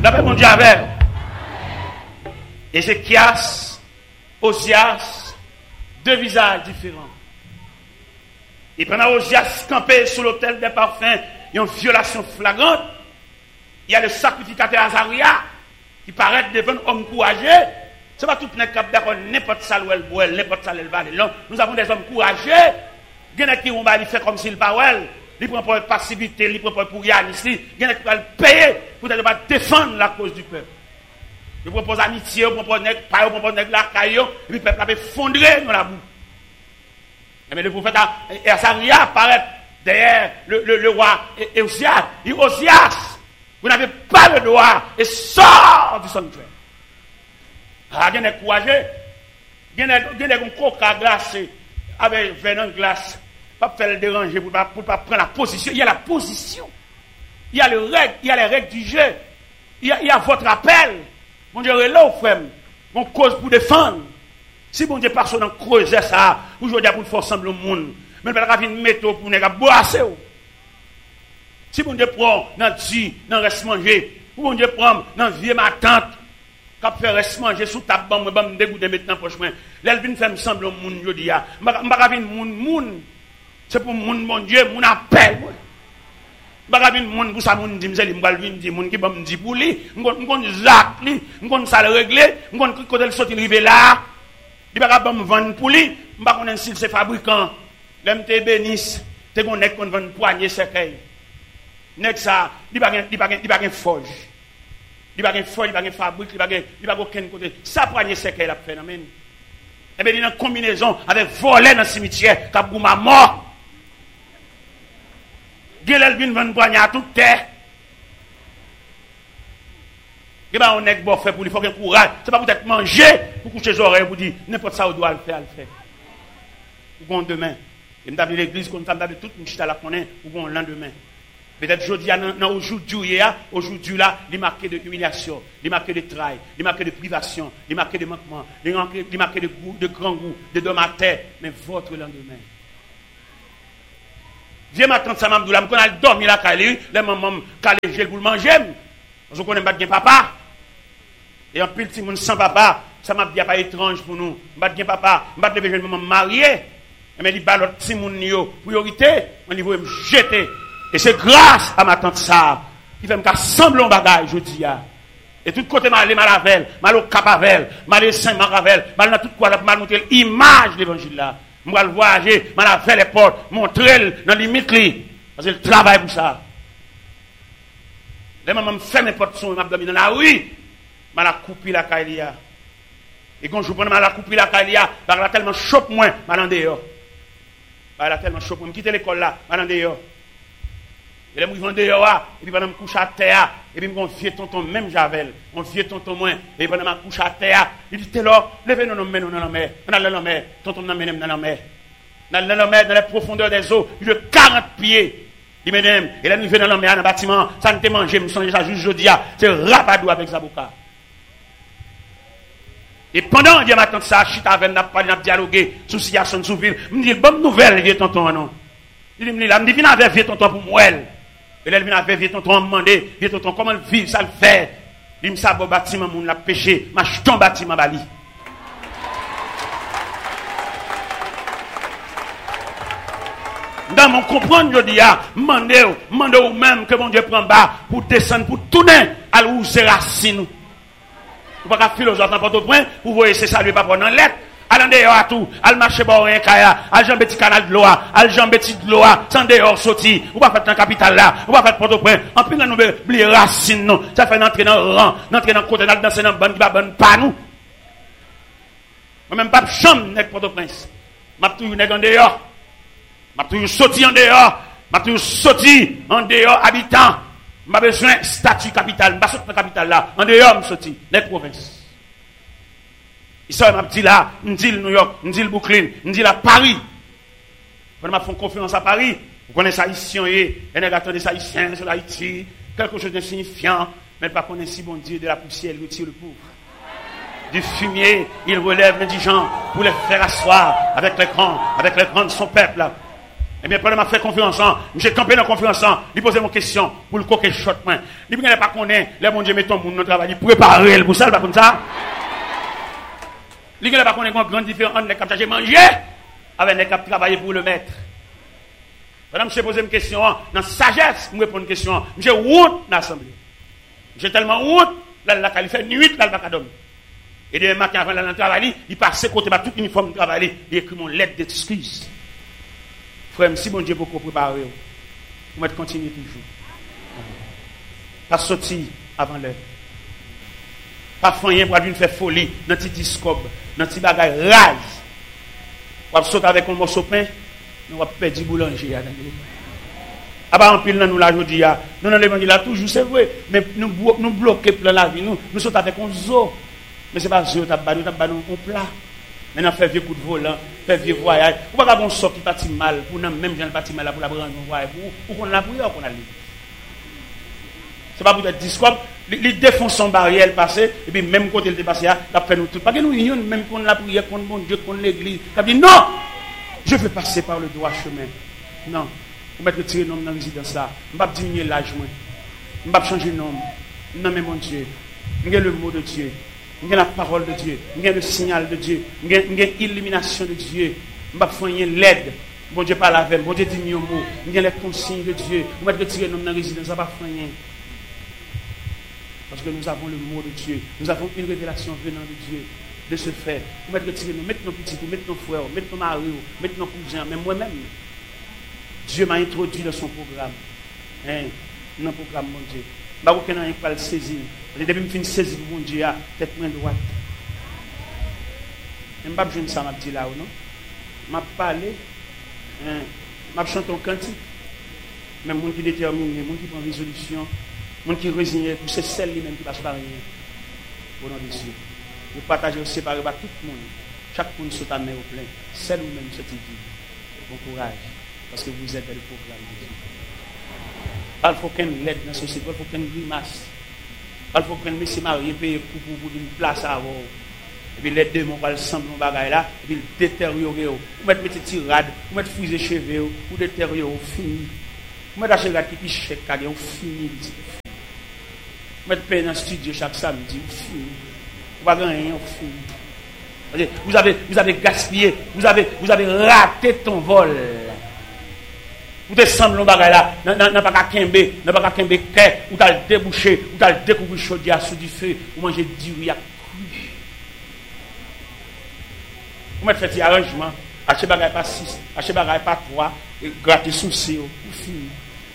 La paix, mon Dieu, avec. Ézéchias, Osias, deux visages différents. Et pendant Osias campé sous l'autel des parfums, il y a une violation flagrante. Il y a le sacrificateur Azaria qui paraît devant un homme courageux. Ce n'est pas tout le monde qui d'accord n'importe ça où elle boit, n'importe ça où elle va. Non, nous avons des hommes courageux. Il y en a qui vont faire comme s'il parle. Ils prennent pour passivité, ils prennent pour rien ici. Il y en a qui vont payer pour défendre la cause du peuple. Ils proposent amitié, ils proposent la caillou, et puis le peuple a fondré dans la boue. Mais le prophète Azaria apparaît derrière le roi Osias. Il dit Osias, vous n'avez pas le droit et sort du sanctuaire. Ah, il y a des courageux. Il y a des coca glacés avec venin glace. Pas faire le déranger pour pas prendre la position. Il y a la position. Il y a les règles du jeu. Il y a votre appel. Mon Dieu est là, frère. Mon cause pour défendre. Si mon Dieu personne en creuser ça, aujourd'hui pour faire ensemble le monde. Mais il va une méthode pour ne boisser. Si mon Dieu prend dans reste manger, ou mon Dieu prend dans vieux ma tante, qui fait reste manger sous ta bombe, je me dégoûter maintenant pour chemin. L'elvin fait me semble le monde aujourd'hui. Je ne monde. C'est pour mon Dieu, mon appel. Je ne monde pour ça, mon dit, je ne monde qui me dit pour lui, je ne zac lui, je ne ça le régler, je ne côté le sortir river là. Il ne va pas me vendre pour lui, je ne sais pas si c'est fabricant. L'MT bénisse, tu connais qu'on vend poignée cercueil. Nek ça, il va pas forge. Il va pas forge, il va pas fabrique, il va pas aucun côté. Ça poignée cercueil la phénomène. Et bien il y a une combinaison avec voler dans le cimetière, cap gouma mort. Gelel vinn vendre poignée à toute terre. Et ben on est bon fait pour lui, faut qu'il courage. C'est pas pour être manger, pour coucher les oreilles, pour dire n'importe ça, on doit le faire, Pour demain. Et nous avons l'église, comme nous avons toute une chita la connaît, pour le lendemain. Peut-être aujourd'hui, aujourd'hui là, il est marqué de humiliation, il est marqué de travail, il est marqué de privation, il est marqué de manquement, il est marqué de goût, de grand goût, de dom à terre, mais votre lendemain. Viens ma tante Samam Doula, quand elle dormit là, les mamans, quand les gels pour le manger, parce qu'on n'aime pas bien papa. Et en plus, si on sans papa, ça m'a dit pas étrange pour nous. Pas bien papa, pas de jeune maman mariée. Mais il balot si mon priorité, on niveau me jeter. Et c'est grâce à ma tante ça qui fait me sembler un bagage je dis. Et tout côté mal malavel, mal au capavel, mal saint maravel, mal dans tout quoi là mal montrer l'image de l'évangile là. Moi le voyager, mal faire les portes, montrer dans limite li parce que le travail pour ça. Les mamans me fait mes portes son m'a dormi dans la rue, mal a coupé la caïlia. Et quand je prends mal a coupé la caïlia, par là tellement chope moins mal en dehors. Par là tellement chope moi quitter l'école là, mal en dehors. Et là, je vais dehors, et puis pendant que je couche à terre, et puis mon vieux tonton, même Javel, mon vieux tonton moins, et pendant que je couche à terre, il dit, t'es là, levez nous dans la mer, dans la mer, tonton dans la mer, dans les profondeurs des eaux, il de 40 pieds, il m'aime, et là, nous venons dans la mer, dans le bâtiment, ça ne te mange, je me sens déjà juste jeudi, c'est rapadou avec Zaboka. Et pendant que je m'attends ça, je suis avec n'a pas dialogué sur situation de ville, je me dis, bonne nouvelle, vieux tonton, non. Il me dit, là, je me dis, viens avec vieux tonton pour moi. Et là, il vient avec vieux tonton demandé, vieux tonton, comment le vivre, ça le fait. Il me dit, ça, bon bâtiment, mon l'a péché, ma jeton bâtiment, bali. Dans mon comprendre, je dis, mandez ou même que mon Dieu prend bas pour descendre, pour tourner à l'où ses racines. Vous ne pouvez pas philosophe n'importe point, vous voyez, c'est ça, lui, pas prendre en lettre. Allez dehors à tout, allez marcher par un kaya, allez jambe petit canal de l'eau, allez jambe petit de l'eau, sans dehors sorti, ou pas faire dans la capitale là, ou pas faire Port-au-Prince, en plus nous oublier racines non, ça fait entrer dans le rang, entrer dans le côté, danser dans le ban qui va bonne pas nous. Moi même pas de chambre avec Port-au-Prince. M'a toujours nèg en dehors. M'a toujours sorti en dehors, m'a toujours sorti en dehors habitant. M'a besoin statut capitale, m'a sorti dans la capitale là, en dehors me sorti, nèg province. Ici, m'a dit là, me dit New York, me dit le Brooklyn, me dit la Paris. Quand m'a fait confiance à Paris, vous connaissez haïtien et les attendent des haïtiens sur Haïti, quelque chose d'insignifiant, mais pas connaître si bon Dieu de la poussière, il retire le pauvre. Du fumier, il relève l'indigent pour les faire asseoir avec les grands de son peuple. Eh bien, pendant que je fais conférence, je campé dans la conférence, il posait mon question pour le coquet shot. Il ne pas connaître, les bon Dieu met ton monde dans le travail, il prépare pour ça, pas comme ça. Il ne pas connaître une grande différence entre les cap de manger avec les cap travailler pour le maître. Pendant que je pose une question, dans la sagesse, je réponds une question. J'ai honte dans l'assemblée. J'ai tellement honte, là, il fait nuit, là, il va dormir. Et demain matin, avant d'aller travailler, il passe côté de tout uniforme de travail, il écrit mon lettre d'excuse. Frère, si bon Dieu beaucoup préparé, vous mettez continuer toujours. Pas sortir avant l'heure. Pas faire pour faire folie dans petit discob, dans petit bagage rage. Vous sauter avec un morceau de pain, nous va perdre du boulanger. Ah bah en pile nous la jodi a. Nous dans l'évangile là toujours c'est vrai, mais nous bloquer plan la vie nous saute avec un zoo. Mais c'est pas zoo t'a ba un plat. Maintenant faire vieux coup de volant, faire vieux voyage. Ou pas bon sort qui parti mal pour même gens parti mal pour la prendre un voyage pour qu'on la prière qu'on a lu. C'est pas pour être discours, les défonce son barrière passé et puis même côté le dépassé là, la fait nous tout. Pas que nous union même qu'on la prière contre mon Dieu, contre l'église. Ça dit non. Je veux passer par le droit chemin. Non. Vous mettez retirer nom dans la résidence là. Je ne vais pas diminuer l'âge. Je ne vais pas changer de nom. Non, mais mon Dieu. J'ai le mot de Dieu. J'ai la parole de Dieu. J'ai le signal de Dieu. J'ai l'illumination de Dieu. Je ne vais pas faire l'aide. Bon Dieu parle avec. Bon Dieu dit mieux mot. J'ai les consignes de Dieu. Vous mettez retirer nom dans la résidence. Je ne vais pas faire rien. Parce que nous avons le mot de Dieu. Nous avons une révélation venant de Dieu. De ce fait. Vous mettez retirer nous. Mettez nos petits, mettez nos frères, mettez nos maris, mettez nos cousins, même moi-même. Dieu m'a introduit dans son programme. Dans le programme, mon Dieu. Je ne sais pas si je le saisir. Depuis que je finis de saisir mon Dieu, tête main droite. Je ne sais pas si ça m'a dit là ou non. Je vais parler. Je vais chanter un cantique. Même les gens qui déterminent, les gens qui prennent résolution, les gens qui résignent, c'est celle même qui passe par rien. Au nom de Dieu. Je partage séparé par tout le monde. Chaque monde saute à main au plein. Celle ou même cette vie. Bon courage. Parce que vous êtes dans le programme de Dieu. Il faut qu'un l'aide dans la société, il faut qu'un grimace. Il faut qu'un monsieur marié paye pour une place à avoir. Et puis les deux vont pas le sembler dans bagaille là, et puis détériorer. Vous mettez des tirades, vous mettez frisé cheveux, vous détériorer, fini. Vous mettez acheter qui piche chèque, vous fini. Vous mettez payer dans le studio chaque samedi, vous fini. Vous n'avez rien, vous fini. Vous avez gaspillé, vous avez raté ton vol. Vous te semblez bagay là, n'a pas qu'à kembe, ou t'as le débouché, ou t'as le découvert chaudière sous du feu, ou manger du riz à cru. Vous mettez fait arrangement, acheter bagay pas 6, acheter bagay pas 3, et gratter sous c'est ou fini.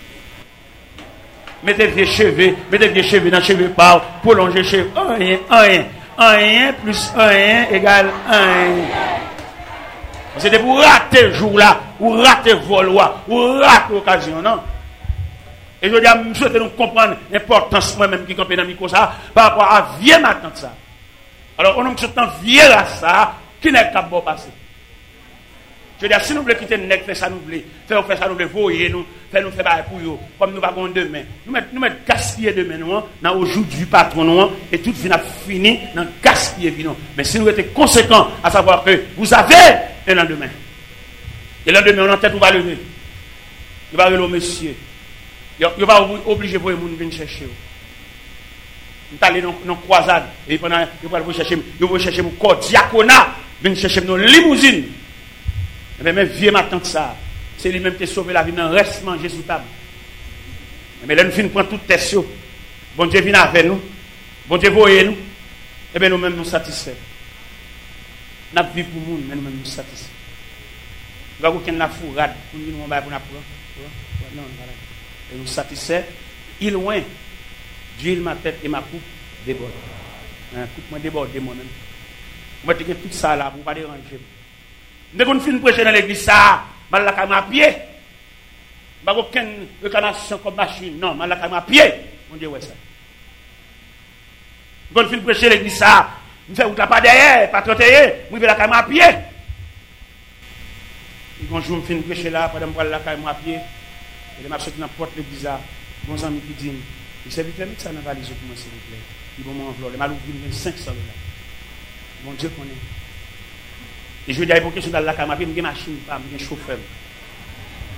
Mettez vieux cheveux dans cheveux par, prolonger cheveux, un plus un égale 1. C'était pour rater le jour là, ou rater le vol, ou rater l'occasion, non? Et je dis à souhaite nous comprendre l'importance moi-même qui campé dans le micro ça, par rapport à vieux matin ça. Alors, on nous souhaite vieux à ça, qui n'est qu'à bon passer. Je veux dire, si nous voulons quitter le nec, faire ça nous voulons, faire ça nous voulons, voyer nous, faire pour eux, comme nous avons demain. Nous mettons gaspiller demain, nous, dans aujourd'hui patron, nous, et tout vient fini dans gaspiller, nous. Mais si nous étions conséquents, à savoir que vous avez un lendemain. Et le lendemain, on en tête, on va lever. Il va lever au monsieur. Il va obliger pour les gens de venir chercher. Nous allons dans une croisade, et pendant il va chercher mon corps diaconat, venir chercher nos limousines. Mais même vieux matin que ça, c'est lui-même qui a sauvé la vie, non reste manger sous table. Mais là, nous finissons prendre toute test. Bon Dieu vient avec nous. Bon Dieu voyez nous. Et bien nous-mêmes nous satisfaits. Nous vivons pour nous, mais nous-mêmes nous satisfaits. Nous avons aucune la fourrade pour nous pour nous non, voilà. Et nous satisfaits. Il loin, d'huile ma tête et ma coupe déborde. Coupe-moi déborde moi-même. Moi, je tout ça là pour ne pas déranger. Dès qu'on finit de prêcher dans l'église, ça, je vais à pied. Je n'ai aucune réclamation comme machine. Non, je vais à pied. Mon Dieu, ouais ça. Dès qu'on finit de prêcher dans l'église, ça, je fais route là pas derrière, pas trotter, je vais à pied. Quand je finis de prêcher là, pendant que je vais à pied, et je vais sortir dans la porte de l'église là, mon ami qui dit, il s'est vite mettre ça dans la valise pour moi, s'il vous plaît. Il va m'envoyer, il m'a ouvert 500 $. Mon Dieu connaît. Et je veux dire, pour question d'aller à la caméra, je n'ai pas de machine, je n'ai pas de chauffeur.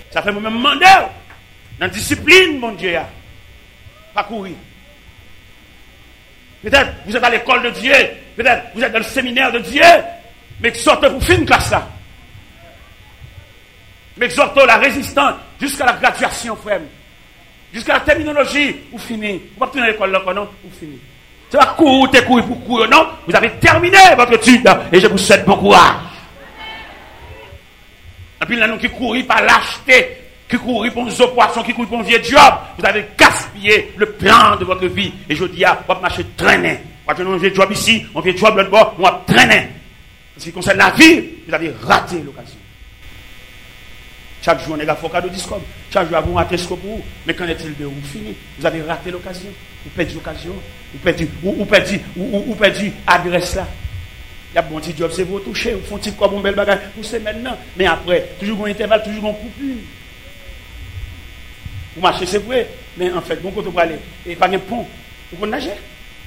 Ça fait moi-même demander dans la discipline, mon Dieu. Pas courir. Peut-être vous êtes à l'école de Dieu. Peut-être vous êtes dans le séminaire de Dieu. Mais sortez pour finir une classe là. Mais exhortez la résistance jusqu'à la graduation, frère. Jusqu'à la terminologie, vous finissez. Vous ne pouvez pas à l'école là, non? Vous finissez. C'est pas courir pour courir, non? Vous avez terminé votre étude et je vous souhaite bon courage. Et puis là, nous qui courons par lâcheté, qui courent pour nos poissons, qui courent pour un vieux job, vous avez gaspillé le plan de votre vie. Et je dis, vous va marcher traîner. Vous avez un vieux job ici, un vieux job l'autre bord, on va traîner. En ce qui concerne la vie, vous avez raté l'occasion. Chaque jour, on est là, il faut cadeau discours. Chaque jour, vous ratez ce que vous. Mais qu'en est-il de vous fini? Vous avez raté l'occasion. Vous perdez l'occasion. Vous perdez l'adresse là. Il y a un bon petit job, c'est vous toucher. Vous font un petit comme un bel bagage. Vous savez maintenant. Mais après, toujours un intervalle, toujours un coupure. Vous marchez, c'est vrai. Mais en fait, bon côté pour aller. Et pas un pont. Vous pouvez nager.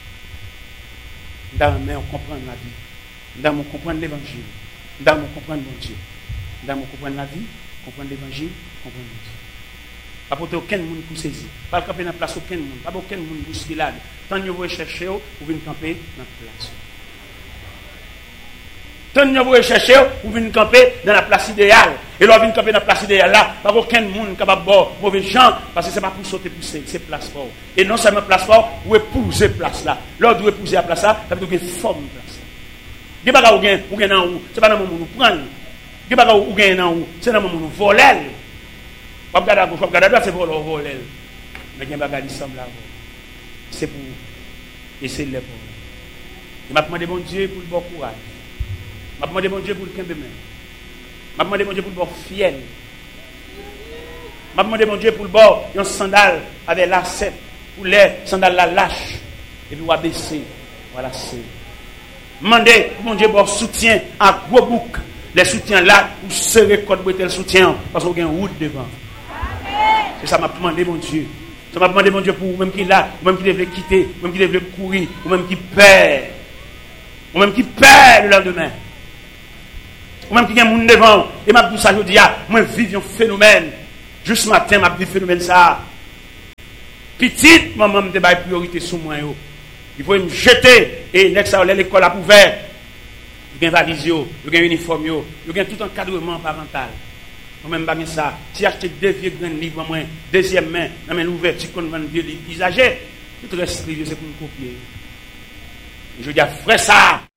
Mais on comprend la vie. On comprend l'évangile. On comprend mon Dieu. On comprend la vie. Comprendre l'évangile, comprendre Dieu. Pas pour aucun monde pour saisir. Pas camper dans la place aucun monde. Pas aucun monde pour se là. Tant que vous cherchez, vous venez camper dans la place. Tant que vous cherchez, vous venez camper dans la place idéale. Et là, vous venez camper dans la place idéale là. Pas aucun monde capable de boire mauvais gens. Parce que ce n'est pas pour sauter pour c'est place fort. Et non seulement place fort, vous épousez place là. Là, vous épouser la place là, ça veut dire que vous avez forme place là. Vous n'avez pas de dans où. Ce n'est pas dans le moment où vous prenez. Vous n'avez pas de dans où. C'est dans le moment où vous volez. Vous ne regardez pas à gauche, vous regardez à droite, c'est pour le voler. Mais il y a des choses qui c'est pour essayer de les voler. Je m'a demandé mon Dieu pour le bon courage. Je m'a demandé mon Dieu pour le camp. Je m'a demandé mon Dieu pour le bon fiel. Je m'a demandé mon Dieu pour le bon un sandal avec lacet. Pour les sandales la lâche. Et puis on va baisser. Voilà, c'est. Demandez mon Dieu pour soutien à gros bouc. Les soutiens là, vous serez code pour tel soutien. Parce qu'on a une route devant. C'est ça m'a demandé mon Dieu. Ça m'a demandé mon Dieu pour vous-même qui est là, vous-même qui devez quitter, vous-même qui devez courir, vous-même qui perd. Vous-même qui perd le lendemain. Vous-même qui a un monde devant. Et m'a dit ça, je dis, moi, vive un phénomène. Juste ce matin, m'a dit phénomène ça. Petite, maman me dit, priorité sur moi. Il faut me jeter. Et next à l'école a ouvert. Il y a un valise, il y a un uniforme, il y a tout encadrement parental. Moi-même, pas ça. Si acheter 2 vieux grands livres, moi, deuxième main, dans mes ouvertures qu'on vend vieux livres usagés, tout le reste, c'est pour me copier. Je dis, frère, ça.